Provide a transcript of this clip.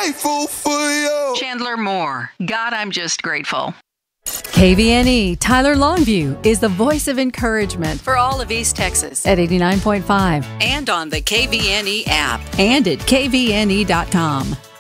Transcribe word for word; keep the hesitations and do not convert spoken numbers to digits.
grateful for you. Chandler Moore, God, I'm just grateful. K V N E Tyler Longview is the voice of encouragement for all of East Texas at eighty-nine point five And on the K V N E app. and at K V N E dot com.